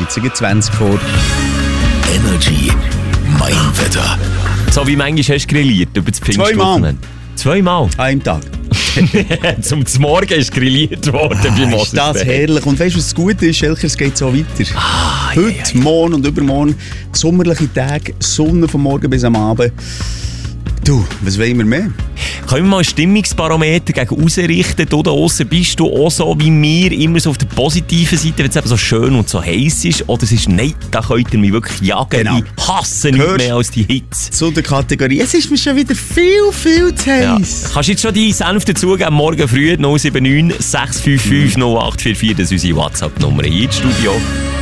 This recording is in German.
jetzt 20 vor. Energy Mainwetter. So wie manchmal hast du grilliert über das Zweimal. Zweimal? An einem Tag. Zum Morgen ist grilliert worden bei Moses. Ist das herrlich. Und weißt du, was das Gute ist? Schelker, es geht so weiter. Heute, morgen und übermorgen, sommerliche Tage, Sonne vom Morgen bis am Abend. Du, was wollen wir mehr? Können wir mal ein Stimmungsbarometer gegen ausrichten? Du da draussen, bist du auch so wie mir, immer so auf der positiven Seite, wenn es eben so schön und so heiß ist? Oder es ist, nein, da könnt ihr mich wirklich jagen. Genau. Ich hasse nicht mehr als die Hitze. Zu der Kategorie, es ist mir schon wieder viel zu Ja. heiß. Kannst du jetzt schon die Senf dazugeben? Morgen früh 079 655 0844, das ist unsere WhatsApp-Nummer hier ins Studio.